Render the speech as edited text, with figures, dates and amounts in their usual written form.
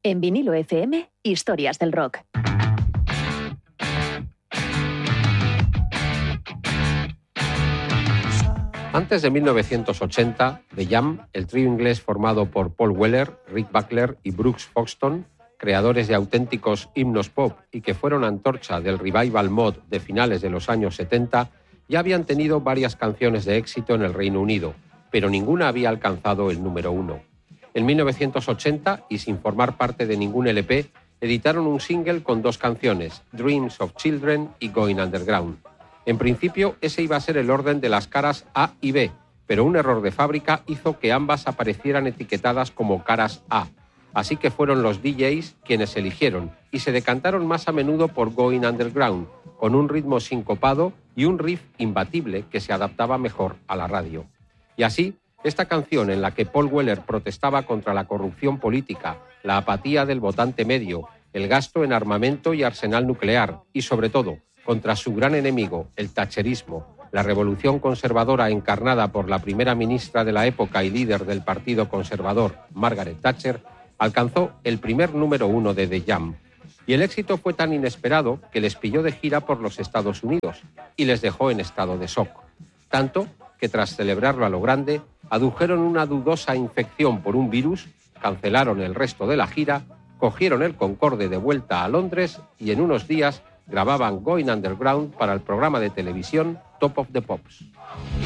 En Vinilo FM, historias del rock. Antes de 1980, The Jam, el trío inglés formado por Paul Weller, Rick Buckler y Brooks Foxton, creadores de auténticos himnos pop y que fueron antorcha del revival mod de finales de los años 70, ya habían tenido varias canciones de éxito en el Reino Unido, pero ninguna había alcanzado el número 1. En 1980, y sin formar parte de ningún LP, editaron un single con 2 canciones, Dreams of Children y Going Underground. En principio, ese iba a ser el orden de las caras A y B, pero un error de fábrica hizo que ambas aparecieran etiquetadas como caras A. Así que fueron los DJs quienes eligieron y se decantaron más a menudo por Going Underground, con un ritmo sincopado y un riff imbatible que se adaptaba mejor a la radio. Y así, esta canción en la que Paul Weller protestaba contra la corrupción política, la apatía del votante medio, el gasto en armamento y arsenal nuclear y, sobre todo, contra su gran enemigo, el thatcherismo, la revolución conservadora encarnada por la primera ministra de la época y líder del Partido Conservador, Margaret Thatcher, alcanzó el primer número 1 de The Jam. Y el éxito fue tan inesperado que les pilló de gira por los Estados Unidos y les dejó en estado de shock. Tanto que tras celebrarlo a lo grande, adujeron una dudosa infección por un virus, cancelaron el resto de la gira, cogieron el Concorde de vuelta a Londres y en unos días grababan Going Underground para el programa de televisión Top of the Pops.